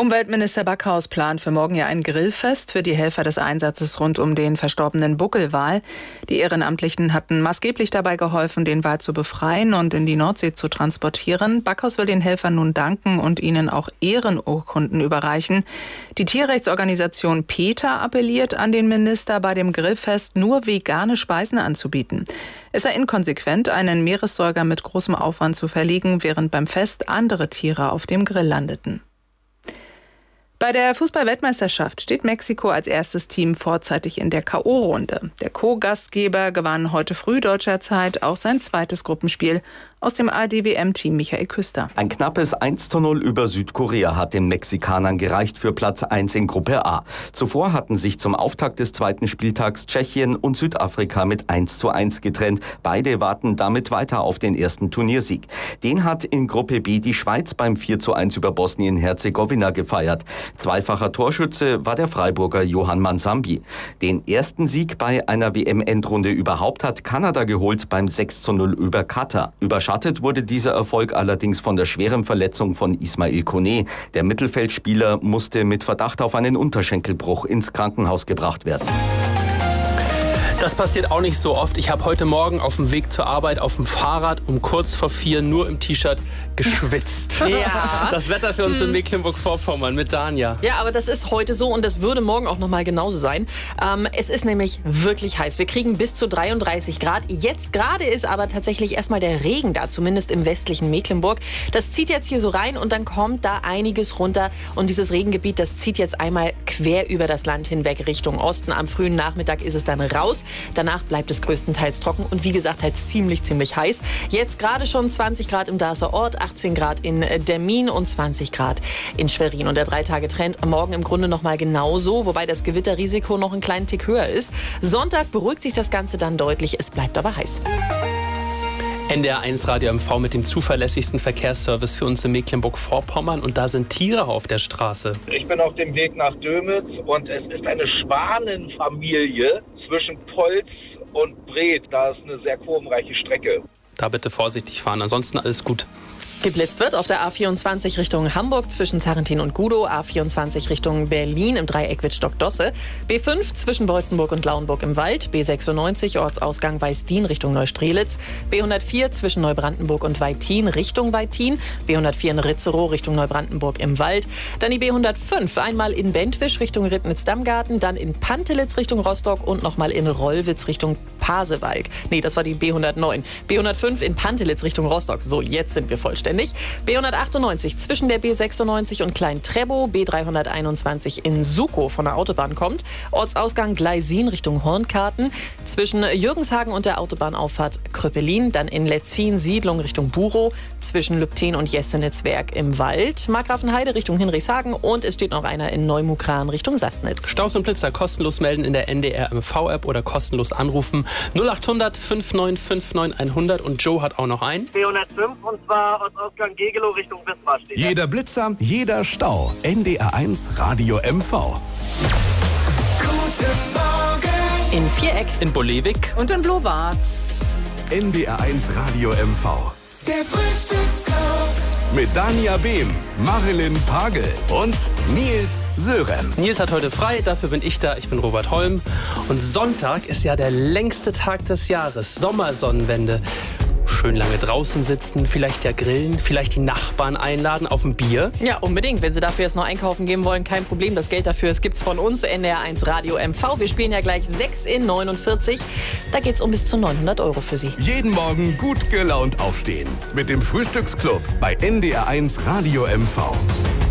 Umweltminister Backhaus plant für morgen ja ein Grillfest für die Helfer des Einsatzes rund um den verstorbenen Buckelwal. Die Ehrenamtlichen hatten maßgeblich dabei geholfen, den Wal zu befreien und in die Nordsee zu transportieren. Backhaus will den Helfern nun danken und ihnen auch Ehrenurkunden überreichen. Die Tierrechtsorganisation PETA appelliert an den Minister, bei dem Grillfest nur vegane Speisen anzubieten. Es sei inkonsequent, einen Meeressäuger mit großem Aufwand zu verlegen, während beim Fest andere Tiere auf dem Grill landeten. Bei der Fußball-Weltmeisterschaft steht Mexiko als erstes Team vorzeitig in der K.O.-Runde. Der Co-Gastgeber gewann heute früh deutscher Zeit auch sein zweites Gruppenspiel aus dem ARD-WM-Team Michael Küster. Ein knappes 1:0 über Südkorea hat den Mexikanern gereicht für Platz 1 in Gruppe A. Zuvor hatten sich zum Auftakt des zweiten Spieltags Tschechien und Südafrika mit 1:1 getrennt. Beide warten damit weiter auf den ersten Turniersieg. Den hat in Gruppe B die Schweiz beim 4:1 über Bosnien-Herzegowina gefeiert. Zweifacher Torschütze war der Freiburger Johann Mansambi. Den ersten Sieg bei einer WM-Endrunde überhaupt hat Kanada geholt beim 6:0 über Katar. Überschattet wurde dieser Erfolg allerdings von der schweren Verletzung von Ismail Koné. Der Mittelfeldspieler musste mit Verdacht auf einen Unterschenkelbruch ins Krankenhaus gebracht werden. Das passiert auch nicht so oft. Ich habe heute Morgen auf dem Weg zur Arbeit auf dem Fahrrad um kurz vor 4 nur im T-Shirt geschwitzt. Ja. Das Wetter für uns in Mecklenburg-Vorpommern mit Danja. Ja, aber das ist heute so und das würde morgen auch noch mal genauso sein. Es ist nämlich wirklich heiß. Wir kriegen bis zu 33 Grad. Jetzt gerade ist aber tatsächlich erstmal der Regen da, zumindest im westlichen Mecklenburg. Das zieht jetzt hier so rein und dann kommt da einiges runter. Und dieses Regengebiet, das zieht jetzt einmal quer über das Land hinweg Richtung Osten. Am frühen Nachmittag ist es dann raus. Danach bleibt es größtenteils trocken und wie gesagt halt ziemlich heiß. Jetzt gerade schon 20 Grad im Darßer Ort, 18 Grad in Demmin und 20 Grad in Schwerin. Und der 3-Tage-Trend morgen im Grunde noch mal genauso, wobei das Gewitterrisiko noch einen kleinen Tick höher ist. Sonntag beruhigt sich das Ganze dann deutlich, es bleibt aber heiß. NDR1 Radio MV mit dem zuverlässigsten Verkehrsservice für uns in Mecklenburg-Vorpommern und da sind Tiere auf der Straße. Ich bin auf dem Weg nach Dömitz und es ist eine Schwanenfamilie zwischen Polz und Breth. Da ist eine sehr kurvenreiche Strecke. Da bitte vorsichtig fahren, ansonsten alles gut. Geblitzt wird auf der A24 Richtung Hamburg zwischen Sarrentin und Gudow, A24 Richtung Berlin im Dreieck Wittstock-Dosse, B5 zwischen Beutzenburg und Lauenburg im Wald, B96 Ortsausgang Weißdien Richtung Neustrelitz, B104 zwischen Neubrandenburg und Weitin Richtung Weitin, B104 in Ritzerow Richtung Neubrandenburg im Wald, dann die B105 einmal in Bentwisch Richtung Rittnitz-Dammgarten, dann in Pantelitz Richtung Rostock und nochmal in Rollwitz Richtung Pasewalk. Nee, das war die B109. B105 in Pantelitz Richtung Rostock. So, jetzt sind wir vollständig. B198 zwischen der B96 und Klein-Trebow, B321 in Sukow von der Autobahn kommt, Ortsausgang Gleisin Richtung Hornkarten, zwischen Jürgenshagen und der Autobahnauffahrt Kröpelin, dann in Letzin Siedlung Richtung Burow, zwischen Lübten und Jesenitzwerk im Wald, Markgrafenheide Richtung Hinrichshagen und es steht noch einer in Neumukran Richtung Sassnitz. Staus und Blitzer kostenlos melden in der NDR MV-App oder kostenlos anrufen 0800 5959 100 und Joe hat auch noch einen. B105 und zwar aus Ausgang Gegelow Richtung Wismar steht. Jeder Blitzer, jeder Stau. NDR1 Radio MV. Guten Morgen. In Viereck, In Bolewik Und in Blowarz. NDR1 Radio MV. Der Frühstücksclub. Mit Danja Behm, Marilyn Pagel und Nils Sörenz. Nils hat heute frei, dafür bin ich da, ich bin Robert Holm. Und Sonntag ist ja der längste Tag des Jahres, Sommersonnenwende. Schön lange draußen sitzen, vielleicht ja grillen, vielleicht die Nachbarn einladen auf ein Bier. ja unbedingt, wenn Sie dafür jetzt noch einkaufen gehen wollen, kein Problem, das Geld dafür, es gibt's von uns, NDR1 Radio MV. Wir spielen ja gleich 6 in 49, da geht's um bis zu 900 € für Sie. Jeden Morgen gut gelaunt aufstehen. Mit dem Frühstücksclub bei NDR1 Radio MV.